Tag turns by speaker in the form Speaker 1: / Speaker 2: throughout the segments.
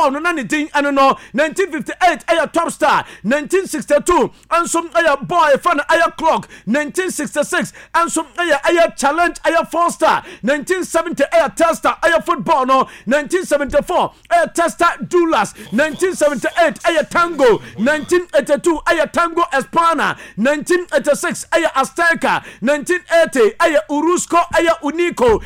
Speaker 1: Football no na ne din eno no 1958 aya Top Star 1962 anso aya Boy fan aya Clock 1966 anso aya Challenge aya 4-star 1970 aya Tester aya Football no 1974 aya Tester Doulas 1978 aya Tango 1982 aya Tango Espana 1986 aya Azteca 1980 aya Urusco aya Unico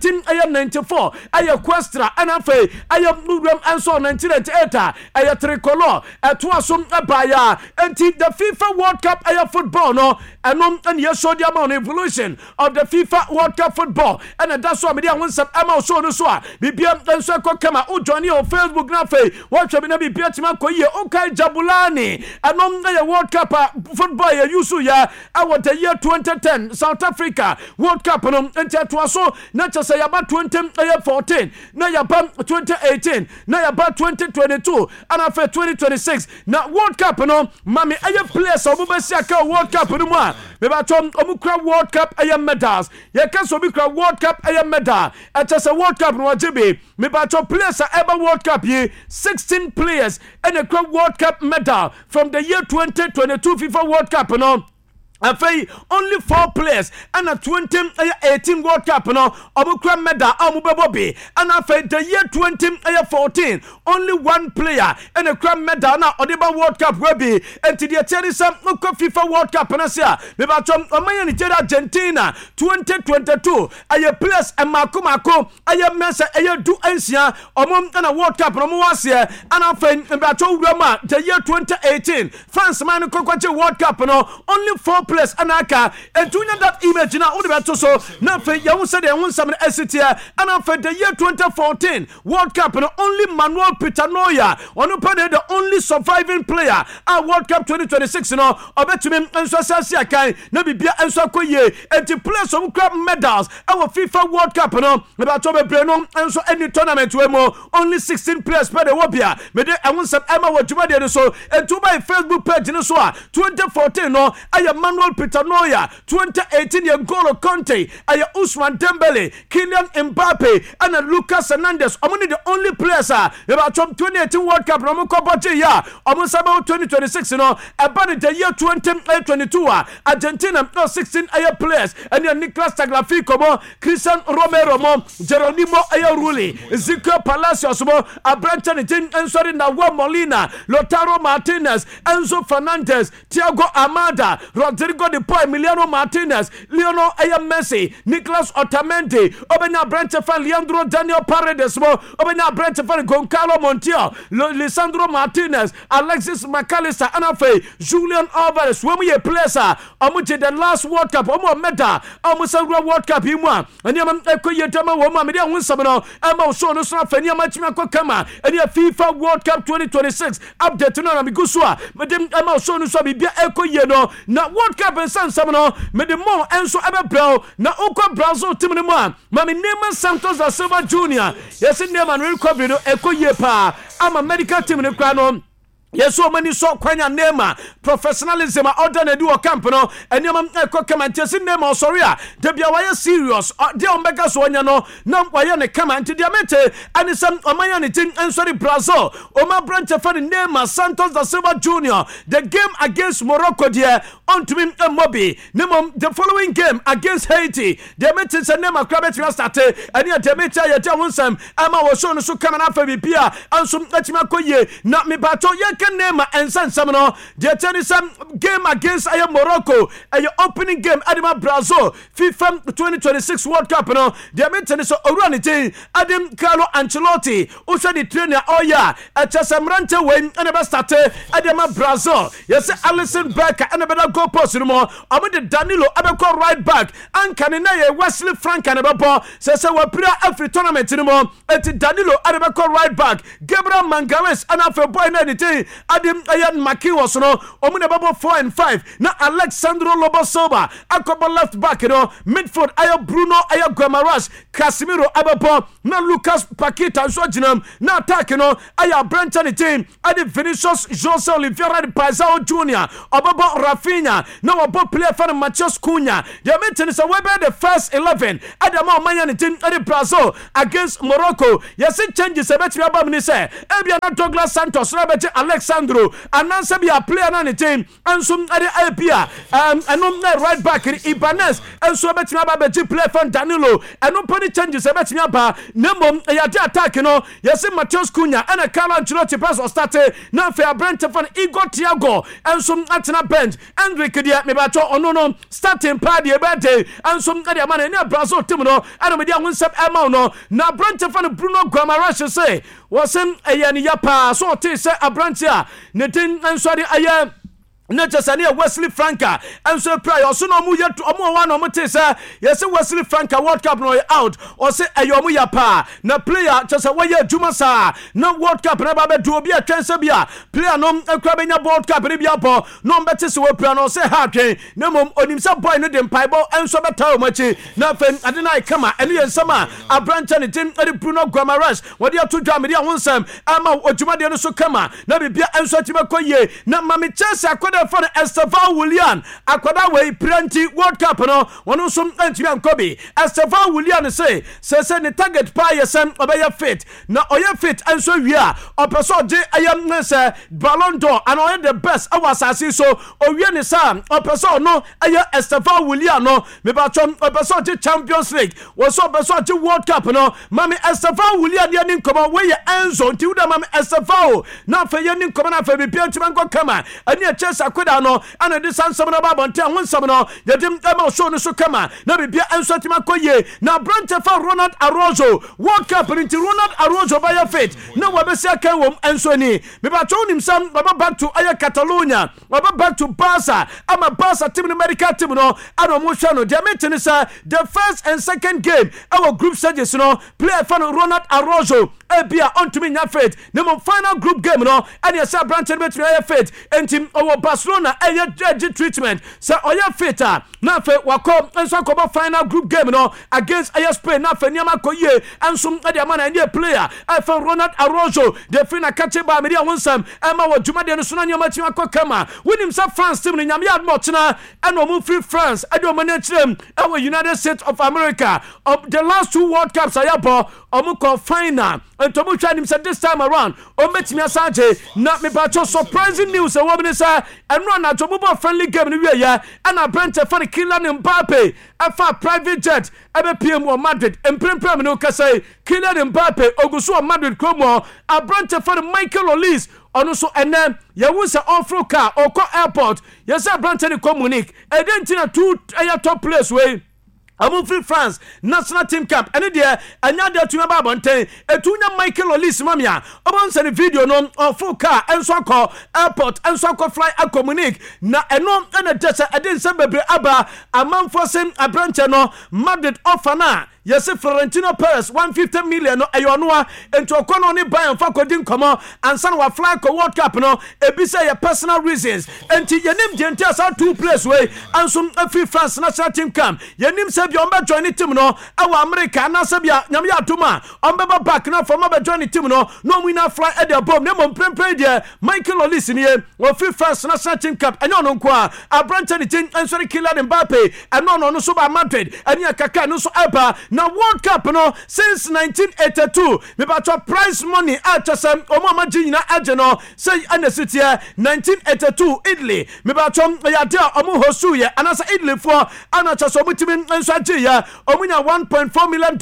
Speaker 1: 1994 aya Questra anafe aya Muram anso 1988 aya Tricolor atuasum abaya anti the FIFA World Cup aya football no enom and yeso the amount evolution of the FIFA World Cup football and that's why media won some amount so no so bibia nso akokama o join on Facebook na fe watch me na bibia tima koye okay Jabulani enom na World Cup football ya yusu ya awon the year 2010 South Africa World Cup no anti atuaso na chese ya ba 2014 na ya ba 2018 na ya ba 2022 and after 2026 na World Cup no mami aye players obubesi aka World Cup no mu a me ba tom omukra World Cup aye medals ye kan so bi kra World Cup aye medal atese World Cup no wajibe me ba tom players eba World Cup ye 16 players and a World Cup medal from the year 2022 FIFA World Cup no only 4 players and a 2018 World Cup no omukra medal amubebobi and after the year 2014 only 1 player and a crown medal na Odiba World Cup will be and to the Teresa FIFA World Cup na sia me ba tom omanya ni Argentina 2022 aye players and Mako aye mensa aye du ansia omom na World Cup no mo wase and after me ba tom wura the year 2018 France man kokwache World Cup no only 4 players anaka and tunya that image na odi beto so na fe ya won de won sam esitia and after the year 2014 World Cup no only Manuel Peter Neuer onu pade the only surviving player at World Cup 2026 no obetumi enso asase akan na bibia enso akoye enti players of club medals our FIFA World Cup no beto bebre no enso any tournament we mo only 16 players per the wobia me de won sam ema woduma de so entu by Facebook page no so 2014 no aya Manuel Peter Neuer 2018 ye N'Golo Kante aya Ousmane Dembele Kylian Mbappe and Lucas Hernandez omuni the only players about 2018 World Cup no ko boje ya omusaba 2026 no about the year 2022 Argentina no 16 aya players and Nicolas Tagliafico mo Christian Romero mo Geronimo aya Rulli Zico Palacios mo Abraham Tin Ensori Nahuel Molina Lautaro Martinez Enzo Fernandez Thiago Almada Rodrigo de Paul Emiliano Martinez Lionel Messi Nicolas Otamendi Obena Brentford Leandro Daniel Paredes mo Obena Brentford Goncalo Montiel Lisandro Martinez Alexis McAllister Anafe Julian Alvarez when we players omuche the last World Cup omo medal omusa World Cup imwa aniam ekoyetama wo ma media wonsam no ama so no so afani amachima kokama ani FIFA World Cup 2026 update no na migusua medem ama so no so bibia ekoye no na World Cup sansam no medem mo enso abebro na okwa Brazil team no ma mami Neymar Santos da Silva Jr. yes Neymar no recovery no ekoye pa ama medical team no kwa no yes, so many so kwanya Neymar professionalism order na do camp no eniam comment Neymar sorry de bia why serious de omega so nya no na why ne comment de amete and some omanya ne tin sorry Brazil Oma Brentford Neymar Santos da Silva Jr. the game against Morocco there on to him Mobi Neymar the following game against Haiti de amete se Neymar crabet na start and ya de amete ya de wonsam ama wo so no so come na fa bibia ansum atima koye na me bato can name and some no the tennis game against Morocco opening game Adima Brazil FIFA 2026 World Cup no the maintenance oranity Adam Carlo Ancelotti who said the trainer at Chesamrante when and start Adama Brazil yes Alisson Becker and better goal post no more the Danilo abeko right back and Kanina Wesley Frank and ababo says we play every tournament no more at Danilo abeko right back Gabriel Mangares and after boy anything Adim Ayan Maki was no Omuna Babo 4 and 5 na Alexandro Lobosoba akobo left back midfield aya Bruno aya Guimaraes Casemiro ababo na Lucas Paqueta Jojinam na attack aya Brenton team ade Vinicius Jose Oliveira Paisao Jr. ababo Rafinha na wabo player for Matheus Cunha the maintenance away the first 11 adama Omanya team ade Brazil against Morocco yes changes ebetimi abamni say ebia na Douglas Santos na beti Alexandro anansa bia player na team ansum ade Apia anom na right back Ibanez enso betimi ababeti player for Danilo eno pony changes ebetimi aba nemom yade attack yes Matheus Cunha and Carlo Ancelotti pass or start na fe Brentford Igor Thiago enso atena bench Enrique dia me ba to ono starting party ebete enso ade man na Brazil team no and me dia wonsep ema no na Brentford Bruno Guimaraes say wasem eyani yapa so te say abrantia ne tin enso ade aye na Chesania Wesley Franca and so pray also no mu yet omo one omo te say yes Wesley Franca World Cup no out or say ayomu yapa na player Chesa we adwuma sa na World Cup na ba be do obi atwense bia player no ekwa benya World Cup ni bia bo no mbete se we pray no say ha twen na mom onim say boy no dem paibo enso beta o machi na fen ade na ikama ene yensama abrancha ne tin ade Bruno Guimaraes wodi ato dwa me dia wonsam ama odwuma de no so kama na bibia enso ti bekoye na mame Chelsea akoda for Estevan Willian akoda we plenty World Cup no wono so antimi ankobi Estevan Willian say ne target pa yesem obaya fit na oya fit enso wi a opeso je ayam ne say Ballon d'Or and oya the best awasasi so owie ne sa opeso no aya Estevan Willian no me ba chom opeso je Champions League wo so opeso je World Cup no mami Estevan Willian ye nin koma we ye enzo nti uda mami Estevan na fa ye nin koma na fa bi piantima nko kama ani a Chelsea akoda no ana de sansam na ba bonte wonsam no ye dim ema show no so kama na bibia enso tima koye na Brentford Ronald Araujo World Cup nti Ronald Araujo ba ya fit na wabesi aka wom enso ni me ba to nim sam baba back to aya Catalonia baba back to Barca ama Barca team no medical team no ana mo hwa no de meeting say the first and second game our group stages no player for Ronald Araujo ebia ontumi nya fit na mo final group game no and ya say Brentford betumi aya fit enti our Barcelona aya treatment say oya fit na fe wako enso akoba final group game no against aya Spain na fe niama koye enso ade amana any player for Ronald Araujo the fina kache ba media wonsam ema wo dwuma de no so na niama tima akokama winim sa France team ni nyame admotena and omu free France ade omane chirem our United States of America of the last two World Cups ayabo omu ko final and to much him said this time around ometimi asaje na me ba surprising news e woman say and run na to mobile friendly game ni we ya and Brentford for Kylian Mbappe afa private jet ebe PM o Madrid emprempem no kase Kylian Mbappe oguso o Madrid kromo Brentford for Michael Olise ono so ene ye wonsa ofro car oko airport yes Brentford ko Munich e dentina two top place we I'm free France national team camp and there anya de tuma ba bonten etunya Michael Olise mamia obon send video no full car enso akọ airport enso akọ fly Munich na eno na desa edin se bebre aba amanfo sem abranche no Madrid offer na yes Florentino Perez 150 million no ayonoa ento okono ni buy fa kodin komo ansan wa fly ko World Cup no ebi say your personal reasons enti yenim gente asa two place way ansum free France national team camp yenim se bi on be join team no awa America na se bia nyam ya tuma on be back na for be join team no we na fly e the bomb na mo prempre de Michael Olise ni wo free France national team camp enyo no nko a Brentford team ansori Kylian Mbappe eno no so ba Madrid eni akaka no so eba na World Cup no since 1982 me ba to prize money atchasem omama jinyina age no say anesity 1982 Italy me ba to ya de omo hosu ye anasa Italy for anachaso mutimi enso age ya omunya $1.4 million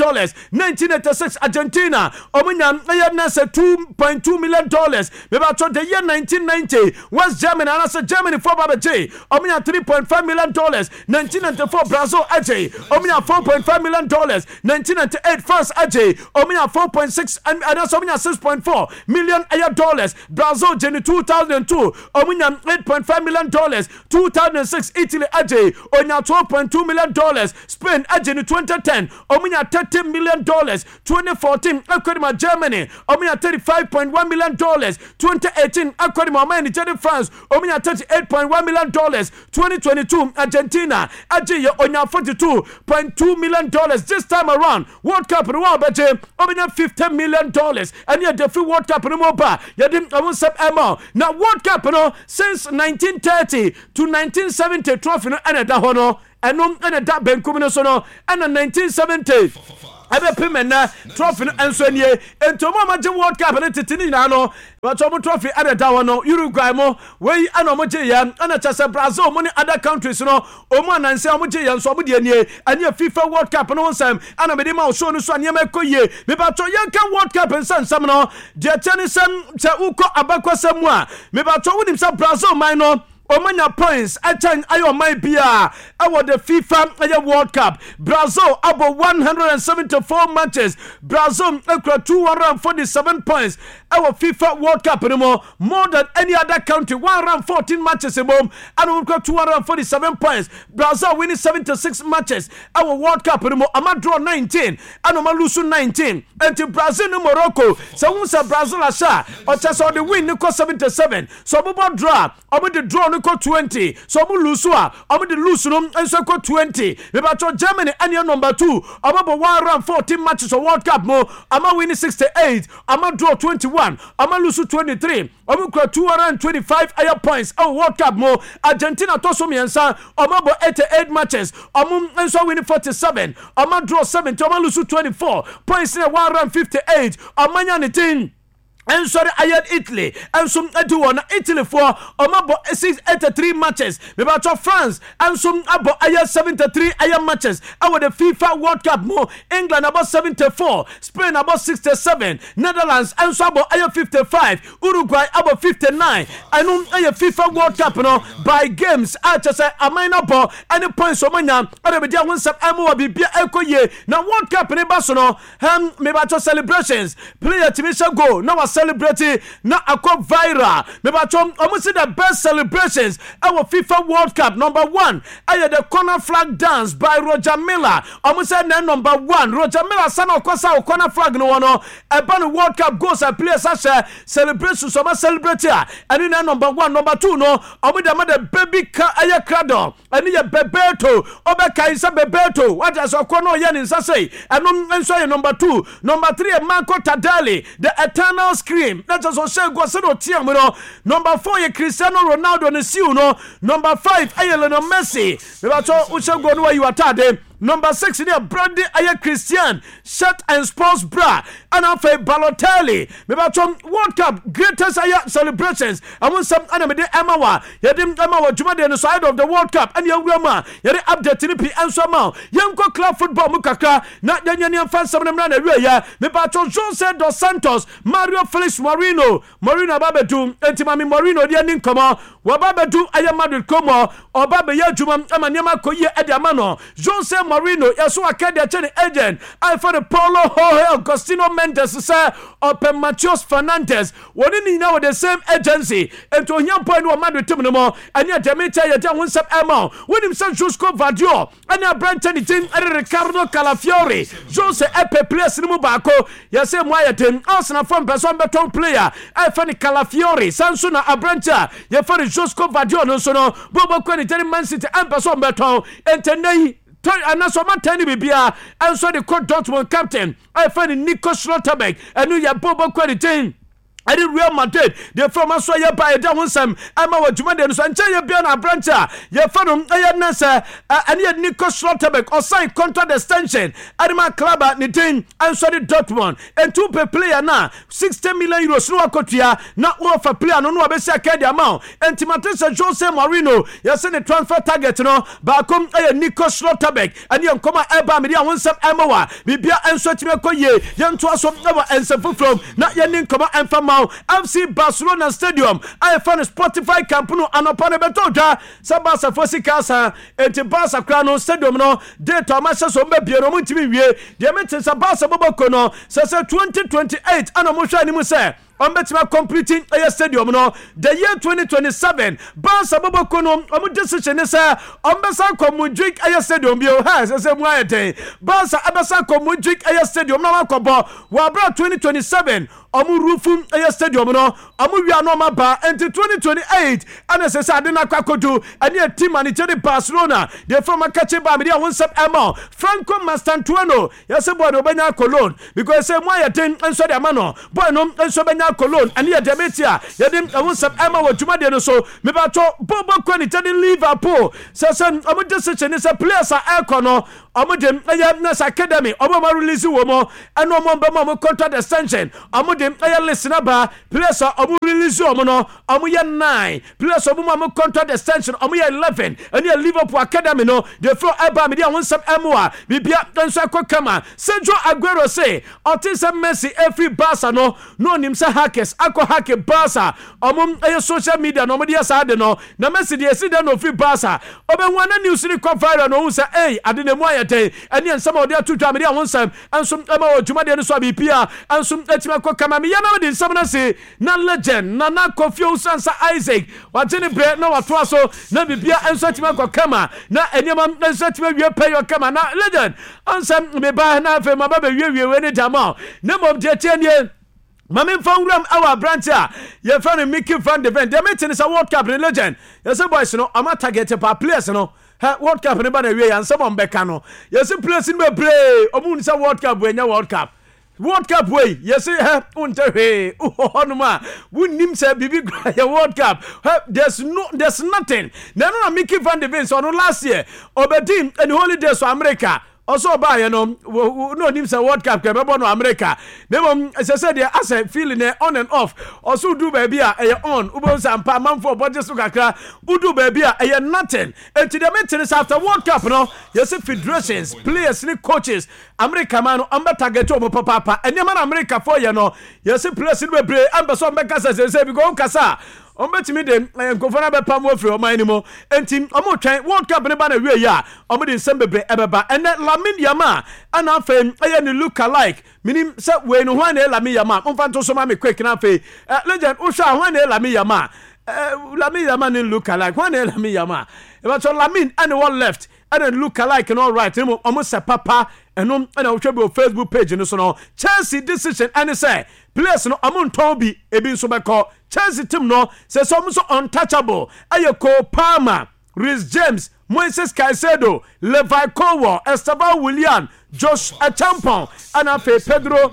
Speaker 1: 1986 Argentina omunya ya nasa $2.2 million me ba to the year 1990 West Germany anasa Germany for babaje omunya $3.5 million 1994 Brazil age omunya $4.5 million 1998 France AJ omunya 4.6 and omunya 6.4 million dollars. Brazil Jenny 2002 omunya 8.5 million dollars. 2006 Italy AJ onya 12.2 million dollars. Spain AJ in 2010 omunya 30 million dollars. 2014 Akwadima Germany omunya 35.1 million dollars. 2018 Akwadima Germany France omunya 38.1 million dollars. 2022 Argentina AJ onya 42.2 million dollars. This time around World Cup no wa beje omunya 50 million dollars. And yet the free World Cup no more ba yadim awunsap emo. Now World Cup no since 1930 to 1970 trophy no anada hono enom anada benkum no so no and 1970 abe pemena trophy no enso nie entomo maje World Cup ne titini na no but omo trophy anada hono Uruguay mo we ana omo je ya ana chase Brazil mo ni other countries no omo ananse omo je ya nso omo de nie anya FIFA World Cup no nsam ana me de ma so no so anya makoye me ba to yanka World Cup nsam no de tani sam se uko abakwasam a me ba to wonim sa Brazil man no Omanya points attain ayo my bia awo the FIFA World Cup. Brazil about 174 matches. Brazil across 247 points. Our FIFA World Cup anymore more than any other country. 114 matches anymore and we got 247 points. Brazil winning 76 matches. Our World Cup anymore ama draw 19 and ama lose 19. Until Brazil no Morocco. So once Brazil asha or just on the win no 77. So we draw or the draw no 20. So we lose or the lose no and so 20. We about Germany and your number 2. About 114 matches of World Cup more. Ama winning 68. Ama draw 21. Ama lose 23. Ama 225 higher points. Our World Cup more. Argentina toso miensa. Ama 88 matches. Ama and so winning 47. Ama draw 70. Ama lose 24 points in 158. Ama nyanitin. And sorry, I had Italy. And some one Italy for Omabo 683 matches. We about France. And some about I had 73 matches. Our the FIFA World Cup more. England about 74. Spain about 67. Netherlands and so about I had 55. Uruguay about 59. And I had FIFA World Cup no by games. I just say a minor ball and the points of mania. I be there once I'm be echo ye. Now World Cup in Barcelona. Me about celebrations. Player to go. Now celebrating na akọ viral me ba chom almost the best celebrations our FIFA World Cup number 1 the corner flag dance by Roger Miller almost number 1 Roger Miller san okosa corner flag no no eba no World Cup goes and players asha celebrations so ma celebrate and in number 1 number 2 no almost the baby cradle and ye Bebeto obeka isa Bebeto what as okono ye nsa say and nso number 2 number 3 Marco Tadali the eternal scream that's also say go say no tiam no number 4 ye Cristiano Ronaldo ne siu no number 5 Lionel Messi me ba to usego no you atade number 6 near Brandy Christian shirt and sports bra and after Balotelli me ba to World Cup greatest celebrations I want some anime Emma yadim Emma juma the side of the World Cup and young grandma yade update ni pi enso ma yanko club football mu kakra na nyanya fan some na we ya me ba to Jose dos Santos Mario Felix Moreno babedu entimami Moreno dia nin komo wa babedu Madrid komo obabe ya juma amanyama koye ediamano Jose Moreno yaso akade chene agent I for the Paulo Jorge Agostino Mendes say open Matheus Fernandes woni ni na with the same agency ento hia point wa Madrid team no mo anya Demeter ya ja wonsap ema woni msan Josko Vadio anya Branton tin Ricardo Calafiori Jose Epe place ni mu baako ya say mo ayatem Arsenal from person beton player I for the Calafiori Sansuna Abranta ya for the Josko Vadio no so no bobo kwani tani Man City and person beton entenei and that's what Tani Bibia and so the court Dortmund captain I find Nico Schlotterbeck and you have Bobo Quality. I did Real Madrid. The from us why by a down some. I'm our Jumandan and Chaya Biana Brancha. Your father, Nasa, and yet Nico Schlotterbeck or sign contract extension. Adama Club at Nitin and sorry Dortmund and 2 per player now 60 million euros. No Cotia, not all for player, no Abessa Academy amount. And Timatesa Jose Moreno, you send a transfer target, no, but come Nico Schlotterbeck and young Coma Eba Media one some Emoa. Bibia and Swatime Koye, young to us from Nova and Safu from not Yanin Coma and Fama. now FC Barcelona Stadium I found Spotify Camp Nou anopa ne beto dwa sa Barca fosi kasa enti Barca kra no stadium no date ma so mbe bie no mutimi wie de meten sa Barca boboko no se 2028 ana mo hwa ni mu se on betima completing a stadium no the year 2027 Barca boboko no on decision is on besa komudrik a stadium bio ha se mu ayete Barca abesa komudrik a stadium na wakobo wa bra 2027 omu rufu a stadium no omu wi anoma ba until 2028 and se sa de na kwakodu ani a team manager de Barcelona the former catcher ba me dia wonsap emo Franco Mastantuono yase boy no benya Cologne because say mu ayete enso de amano boy no enso benya Cologne and ya demetia ya dem wonsap emo wa dwuma de no so me ba to bobo kwani tedi Liverpool so omu decision is a players are econo omu dem ya nas academy omu ma release wo mo and omu ba mo contract extension omu dem ya listen ba players omu release omu no omu ya 9 players omu ma contract extension omu ya 11 and ya Liverpool academy no the floor eba me dia wonsap emo a bibia enso akokama Sergio Aguero say otisa Messi every Barca no nim say hackers akọ hack Barca omu social media no mo dia sa de no na Messi dia si de no free Barca obenwana news ni come viral no say eh ade ne mu ayete ene nsam o dia tutwa me dia wonsam ansum ema o dwuma de no so abipia ansum etima akokama me ya na de nsam na say na legend na Kofi Osansa Isaac watene bre na wato so na bibia enso etima akokama na enema enso etima wie pay your kama na legend ansam me ba na fe maba be wie we ni dama na mom je tienie Mami Fawram our branch ye friend Mickey Van de Ven. They meeting is a World Cup in legend. Yes boys no I'm target per players no. World Cup ne ba na wie and some on beka no. Yes players in be play. Omun say World Cup we nya World Cup. World Cup way. Yes unte he. Onuma. Wunnim say bibi World Cup. There's nothing. Na no Mickey Van de Ven so no last year. Obedim and holidays for America. Also by no nim say World Cup ke be no America dem say dey as a feeling on and off also do baby a on ubo sampa manfo budget so kakra udu baby a nothing enti dem meetings after World Cup no yes federations players ni coaches America man amba target o papa eni man America for you no yes players ni bebre amba so mbeka say because kasa ombetimi dem nkofana be pam ofre o man mo enti omo twen World Cup ne ba na wie ya omo de nsem bebre ebeba ene Lamine Yamal ana afem aye ni look alike minim se we no hwan na Lamine Yamal mfa nto so ma me quick na afem legend usha hwan na Lamine Yamal Lamine Yamal ni look alike hwan na Lamine Yamal but so Lamine and one left and look alike and all right omo se papa eno na wo hwe Facebook page no so no Chelsea decision and say players no amonton bi ebi nso beko Chelsea team no say some so untouchable ayeko Palmer Reece James Moises Caicedo Levi Colwill Esteban Willian Josh Achampong and Pedro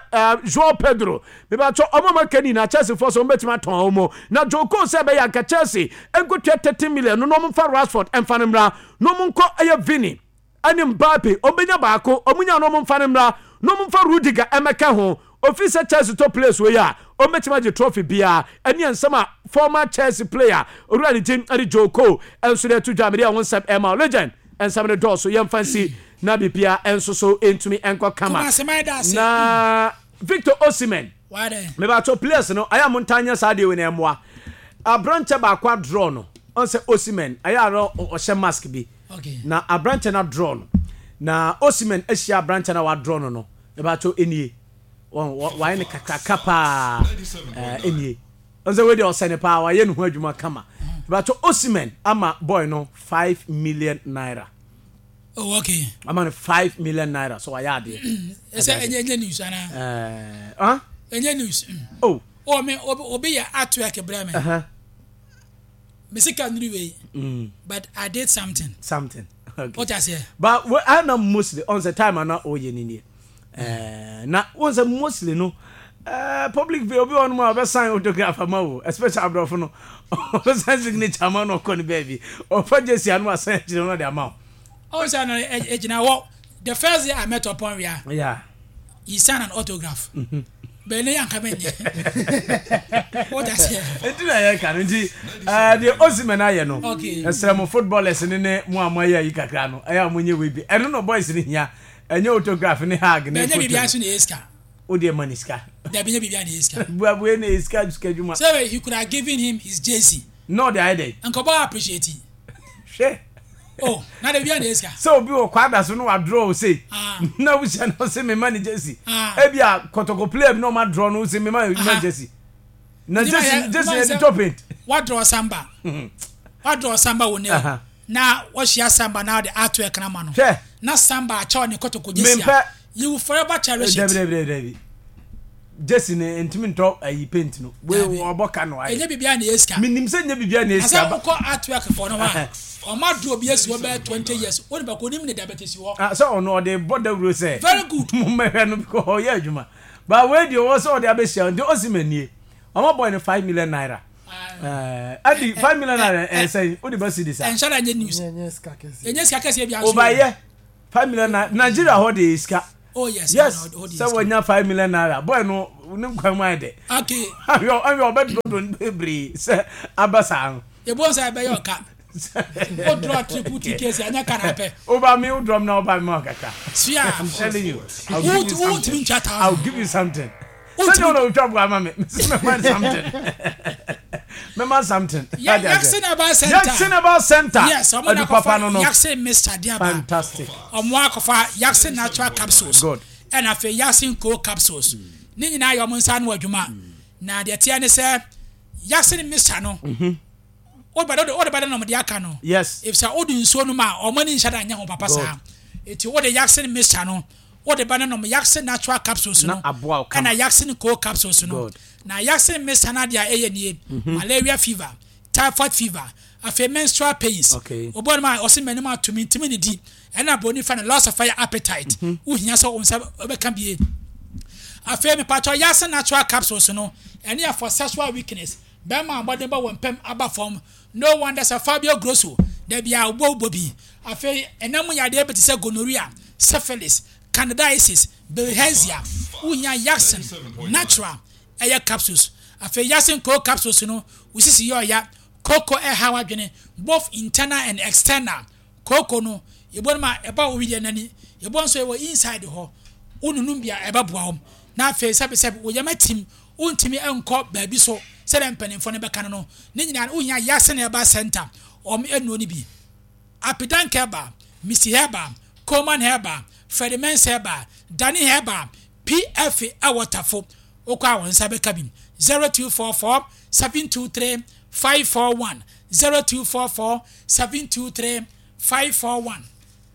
Speaker 1: João Pedro beba cho omama kani na Chelsea for so betima ton omo na Joko say be ya ka Chelsea enko 30 million no mo fa Rashford enfanimra no mo nko aye Vini ani Mbappe obenya baako omunya no mo mfanimra no mo fa Rudiger emeka ho officer Chelsea top place we ya o metima je trophy bia eni ansama former Chelsea player orani team ari Joko enso de to Jamia won sub Emma legend ensam de door so yem fancy na bibia enso so entumi enko kama na Victor Osimhen me ba to players no aya montanya sa de we na emwa abranche ba kwa draw no on say Osimhen aya ro o she mask bi okay na abranche na draw no na Osimhen ehia abranche na wa draw no me ba to enie why ne kakapa enie on say we dey osene pa wa ye no hu adwuma kama but Osimhen ama boy no 5 million naira.
Speaker 2: Oh okay.
Speaker 1: Ama 5 million naira so why ade.
Speaker 2: Say enye news ana. Enye news.
Speaker 1: Oh
Speaker 2: me obi ya atwerk brame. Me sika nriwe. But I did something.
Speaker 1: Okay.
Speaker 2: What I say?
Speaker 1: But I know mostly on the time I not oye ni. Na once mostly no public be obi on mo be sign autograph amawo especially abroad no o sign signature man no kon baby o fa jesi anu asan chire no de amawo
Speaker 2: o say no ejina wo the first day I met upon
Speaker 1: yeah
Speaker 2: he signed an autograph bele yan kamenye what I say
Speaker 1: edina ya kan nti the Osimhen aye no esremo footballers ne mu amaya yi kakra no aya amunye we bi eno no boys ni hia enye autograph ni hag ne
Speaker 2: bele bi aso ni eska
Speaker 1: Odi maniska.
Speaker 2: There be Bibian iska.
Speaker 1: Buabu ne iska skejuma.
Speaker 2: So you could have given him his jersey.
Speaker 1: No the idea.
Speaker 2: And Koba appreciate it.
Speaker 1: She.
Speaker 2: Oh, na the Bibian iska.
Speaker 1: So bi o kwada so no wa draw say. Na we say no say me man jersey. E bia kotoko player no ma draw no say me man jersey. Na jersey top it.
Speaker 2: What draw samba? What draw samba won there? Na what she samba now the artwork na ma no. Na samba a chaw ne kotoko jersey. You will forever cherish it.
Speaker 1: Jesse ne ntimi ntɔ ayi paint no we oboka no ayi
Speaker 2: enye bibia na eska
Speaker 1: minim se enye bibia na eska
Speaker 2: asa ko artwork for no ha o ma do obi esi oba 20 years woni ba ko nim ne diabetes wo
Speaker 1: so ono de border rule say
Speaker 2: very good
Speaker 1: mo me no because o ya adwuma but we dey wo so de abesia de osimanie o ma boy ne 5 million naira adi 5 million naira say o de ba see this
Speaker 2: en shara nye news enye ska kese bia so
Speaker 1: o ba ye 5 million naira Nigeria ho de iska.
Speaker 2: Oh yes.
Speaker 1: So when you 5 million naira, boy no nkwan mai de.
Speaker 2: Okay.
Speaker 1: I'm your bed don every say abasa.
Speaker 2: You bon say be your ka. O draw triple tickets anya kanape.
Speaker 1: Over me drum now over me kaka.
Speaker 2: See I'm
Speaker 1: telling you.
Speaker 2: I'll
Speaker 1: give you something. So no job go mama me something. Mema something.
Speaker 2: Jackson about center. Yes, I'm going to papa no. Jackson Mr. Diaba.
Speaker 1: Fantastic.
Speaker 2: Akofa Jackson natural capsules.
Speaker 1: Good.
Speaker 2: And afa Jackson co capsules. Ni nyina yo monsa no adwuma. Na de tia ne se Jackson Mr. no. O bado no de aka no.
Speaker 1: Yes.
Speaker 2: If sa odu nsuo no ma o mani nhyada anya ho papa sa. Eti o de Jackson Mr. no. O de bado no Jackson natural capsules no. Na Jackson co capsules no. Na Jackson Mr. na dia eye malaria fever, typhoid fever, afa menstrual pains. Obo ma o se menima atumi ntimi ne di. Ena boni fa na loss of fire appetite. Wo hia so onsa obeka bie. Afa me patcho Jackson natural capsules no. Ene for sexual weakness. Be ma body ba won aba form. No wonder say Fabio Grosso. There be a obobi. Afa enam yade beti say gonorrhea, syphilis, candidiasis, bilharzia. Wo hia Jackson natural air capsules. Afa Jackson co capsules no. We see your ya cocoa air how adwene both internal and external. Cocoa no. Yebon ma eba wo wi nani. Yebon so e inside ho. Ununum bia eba boa hom. Na afa sabe wo yama tim. Untimi enko baabi so. Se dem panimfo ne beka no. Ne nyina unya Jackson eba center. Enu ni bi. Apidan Heba, Missy Heba, Coleman Heba, Freddie Mens Heba, Danny Heba, PF Awatafo. Okwa wonsa beka bim 0244 723 541 0244 723 541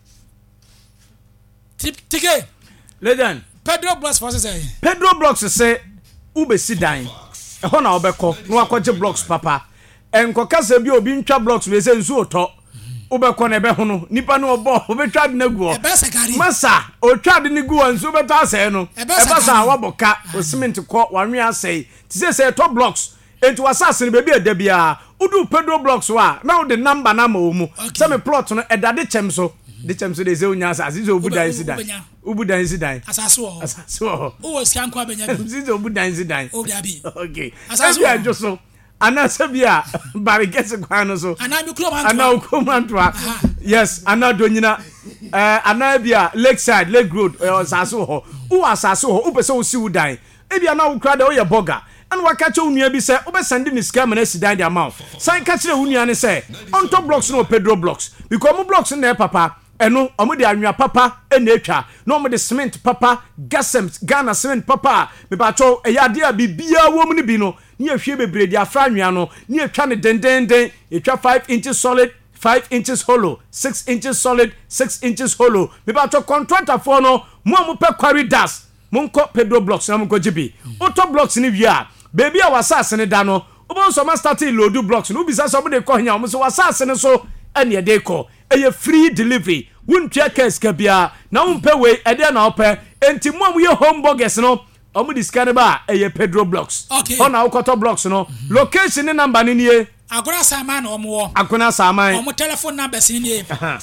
Speaker 2: Tike
Speaker 1: legend
Speaker 2: Pedro Blocks for say
Speaker 1: Pedro Blocks say ubesi dan e na obekọ no akọje blocks papa enko kasa bi obi ntwa blocks we say nsu oto ubekọ na ebe hono nipa no obo obetwa de naguo masa otwa de naguo nsu beto asay no ebasa waboka o cement ko wanwe asay ti say to blocks enti wasase ne bebi edabia udu Pedro Blocks wa na the number na ma omu say me plot no edade chem so de chem so de say onya asase so obudan sidan
Speaker 2: asase wo o sianko abenya bi
Speaker 1: zizo obudan sidan
Speaker 2: o dabi
Speaker 1: okay asase wo ajo so anasabia barigese kwano so anaukromantua yes anadonyina anabia lakeside lake road asase ho u asase ho upese o siwudan ebia na wo krada o ye burger and waka cho unua bi se obesende ni scam na sidan the amount san ka kire unua ne se on top blocks no Pedro Blocks because mo blocks na papa eno omo de anwa papa ena etwa no omo de cement papa gasems Ghana cement papa me ba cho eyade a bibia wo mu ne bi no ni ahwe bebre di afra anwa no ni etwa ne dendenden etwa 5 inches solid 5 inches hollow 6 inches solid 6 inches hollow me ba cho contractor for no mo pe quarry das monko Pedro Blocks na monko jibi auto blocks ni wia baby a wasase ne da no obo so ma start load blocks no bisa so mo de ko hia mo so wasase ne so ene de ko eye free delivery wuntua case ka bia na umpe we ede na ope enti mo ye home burgers no omo discard ba eye Pedro Blocks ona ukoto blocks no location ni number ni nie
Speaker 2: Agora Saman omo
Speaker 1: Agona Saman
Speaker 2: omo telephone number ni nie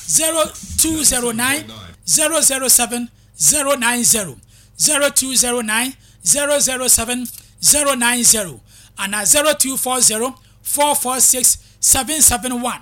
Speaker 2: 0209 007 090 0209 007 090 and 0240 446 771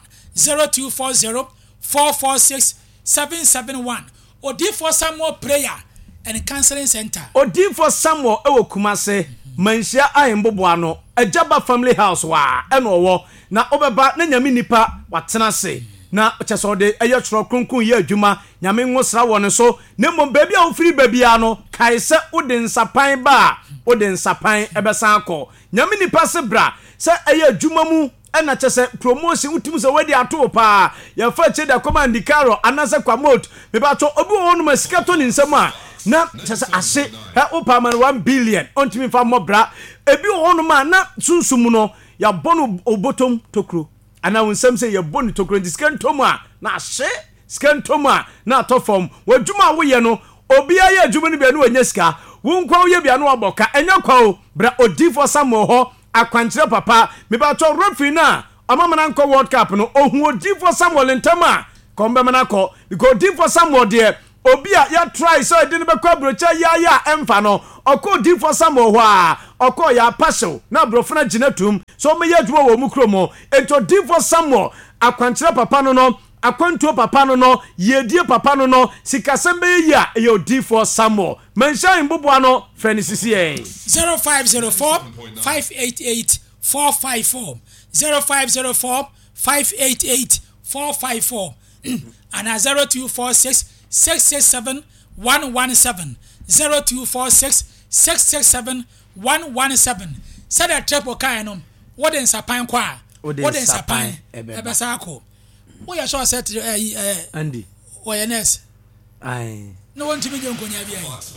Speaker 2: 0240 446 771 odi for some more prayer and counseling center.
Speaker 1: Odifo Samuel ewo Kumase manhia ayemboboa no Ajaba family house wa eno wo na obeba na nyame nipa watena se na cheso de eye choro kronkron ye adwuma nyame nwosra woni so na mom baabi a ofiri baabia no kai se ode nsapan ba ode nsapan ebesan akọ nyame nipa se bra se eye adwuma mu ena chese promotion utim se wedi ato pa ya fa che da command caro anase kwamot me ba to obi wo no masika to ni nsam a na chese ase ha opa man 1 billion ontimi fa mobra ebi wo no ma na sunsum no ya bonu obotom tokro ana wonsam se ya bonu tokro diskantom a na ase skantom a na atofom wadwuma wo ye no obi aye adwuma ni bia no wanya sika wonkwa wo ye bia no aboka enya kwa o bra Odifo Samuel ho akwankyere papa me ba to referee na amamana nko World Cup no ohu Odifo Samuel ntama kombe mana ko because Odifo Samuel de obi a ya try so e de ne be kwa brocha ya emfa no oko Odifo Samuel ho a oko ya passion na brofuna ginatum so me ya dwuma wo mu kromo ento Odifo Samuel akwankyere papa no akwantuo papa no yedie papa no sikasembe ya e Odifo Samuel mention mboboa no friend sisi
Speaker 2: 0504 588 454 0504 588 454 and 0246 667 117 0246 667 117 said a triple kind what in sapan kwa what in sapan ebesako we are sure set Andy oyenes ai no want to be jonkonya bia